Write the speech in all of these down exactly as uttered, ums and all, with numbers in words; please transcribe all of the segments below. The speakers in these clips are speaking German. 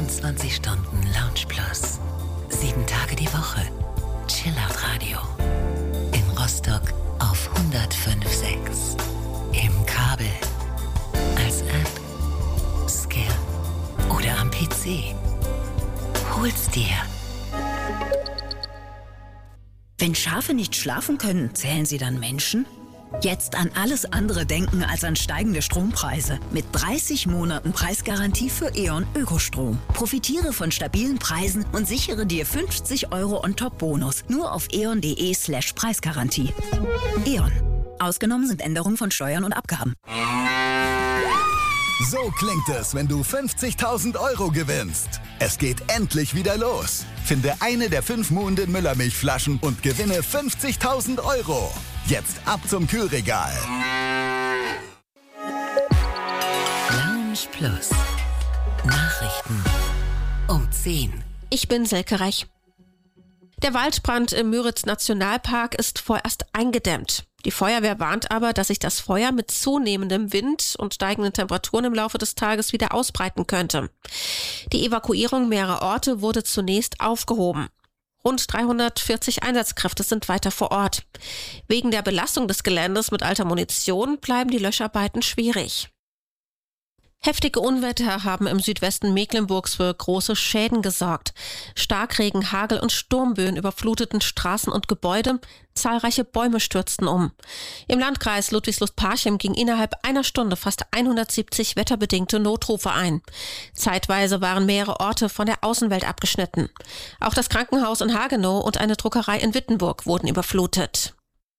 vierundzwanzig Stunden Lounge Plus. Sieben Tage die Woche. Chillout Radio. In Rostock auf hundertfünf Komma sechs. Im Kabel. Als App. Skill. Oder am P C. Hol's dir. Wenn Schafe nicht schlafen können, zählen sie dann Menschen? Jetzt an alles andere denken als an steigende Strompreise. Mit dreißig Monaten Preisgarantie für E.ON Ökostrom. Profitiere von stabilen Preisen und sichere dir fünfzig Euro On-Top-Bonus. Nur auf eon.de slash Preisgarantie. E.ON. Ausgenommen sind Änderungen von Steuern und Abgaben. So klingt es, wenn du fünfzigtausend Euro gewinnst. Es geht endlich wieder los. Finde eine der fünf Muhnden Müllermilchflaschen und gewinne fünfzigtausend Euro. Jetzt ab zum Kühlregal. Lounge Plus. Nachrichten um zehn. Ich bin Selke Reich. Der Waldbrand im Müritz-Nationalpark ist vorerst eingedämmt. Die Feuerwehr warnt aber, dass sich das Feuer mit zunehmendem Wind und steigenden Temperaturen im Laufe des Tages wieder ausbreiten könnte. Die Evakuierung mehrerer Orte wurde zunächst aufgehoben. Rund dreihundertvierzig Einsatzkräfte sind weiter vor Ort. Wegen der Belastung des Geländes mit alter Munition bleiben die Löscharbeiten schwierig. Heftige Unwetter haben im Südwesten Mecklenburgs für große Schäden gesorgt. Starkregen, Hagel und Sturmböen überfluteten Straßen und Gebäude, zahlreiche Bäume stürzten um. Im Landkreis Ludwigslust-Parchim ging innerhalb einer Stunde fast hundertsiebzig wetterbedingte Notrufe ein. Zeitweise waren mehrere Orte von der Außenwelt abgeschnitten. Auch das Krankenhaus in Hagenow und eine Druckerei in Wittenburg wurden überflutet.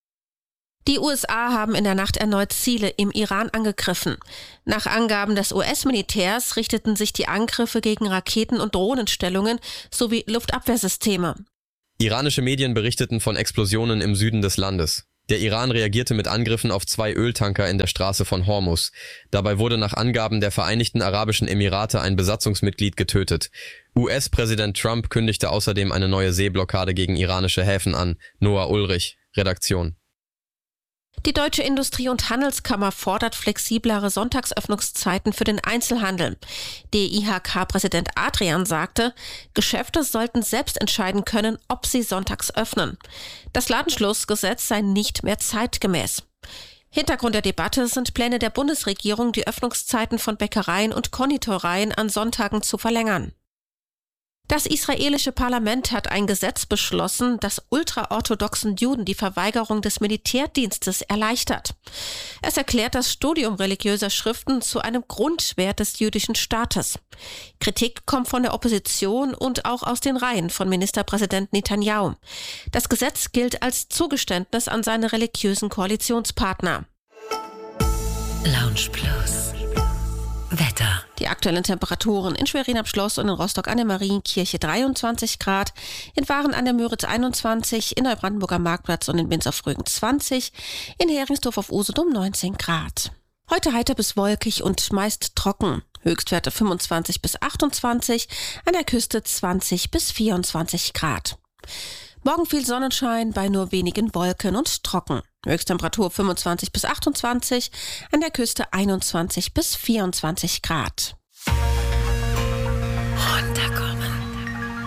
Die U S A haben in der Nacht erneut Ziele im Iran angegriffen. Nach Angaben des U S-Militärs richteten sich die Angriffe gegen Raketen- und Drohnenstellungen sowie Luftabwehrsysteme. Iranische Medien berichteten von Explosionen im Süden des Landes. Der Iran reagierte mit Angriffen auf zwei Öltanker in der Straße von Hormuz. Dabei wurde nach Angaben der Vereinigten Arabischen Emirate ein Besatzungsmitglied getötet. U S-Präsident Trump kündigte außerdem eine neue Seeblockade gegen iranische Häfen an. Noah Ulrich, Redaktion. Die Deutsche Industrie- und Handelskammer fordert flexiblere Sonntagsöffnungszeiten für den Einzelhandel. Der I H K-Präsident Adrian sagte, Geschäfte sollten selbst entscheiden können, ob sie sonntags öffnen. Das Ladenschlussgesetz sei nicht mehr zeitgemäß. Hintergrund der Debatte sind Pläne der Bundesregierung, die Öffnungszeiten von Bäckereien und Konditoreien an Sonntagen zu verlängern. Das israelische Parlament hat ein Gesetz beschlossen, das ultraorthodoxen Juden die Verweigerung des Militärdienstes erleichtert. Es erklärt das Studium religiöser Schriften zu einem Grundwert des jüdischen Staates. Kritik kommt von der Opposition und auch aus den Reihen von Ministerpräsident Netanyahu. Das Gesetz gilt als Zugeständnis an seine religiösen Koalitionspartner. Lounge Plus. Wetter. Die aktuellen Temperaturen in Schwerin am Schloss und in Rostock an der Marienkirche dreiundzwanzig Grad, in Waren an der Müritz einundzwanzig, in Neubrandenburg am Marktplatz und in Binz auf Rügen zwanzig, in Heringsdorf auf Usedom neunzehn Grad. Heute heiter bis wolkig und meist trocken. Höchstwerte fünfundzwanzig bis achtundzwanzig, an der Küste zwanzig bis vierundzwanzig Grad. Morgen viel Sonnenschein bei nur wenigen Wolken und trocken. Höchsttemperatur fünfundzwanzig bis achtundzwanzig, an der Küste einundzwanzig bis vierundzwanzig Grad. Runterkommen.